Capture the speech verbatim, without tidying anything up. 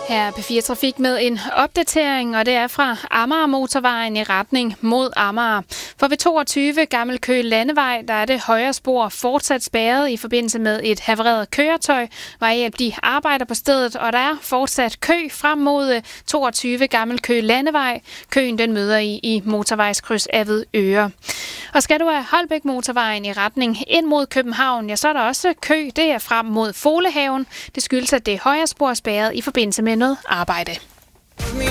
Her er P fire Trafik med en opdatering, og det er fra Amager Motorvejen i retning mod Amager. For ved toogtyve Gammel Køge Landevej, der er det højre spor fortsat spærret i forbindelse med et havareret køretøj. Vejhjælp de arbejder på stedet, og der er fortsat kø frem mod toogtyve Gammel Køge Landevej. Køen den møder I i motorvejskryds Avedøre. Og skal du af Holbæk Motorvejen i retning ind mod København, ja, så er der også kø. Det er frem mod Folehaven. Det skyldes, at det højre spor er spærret i forbindelse med noget arbejde.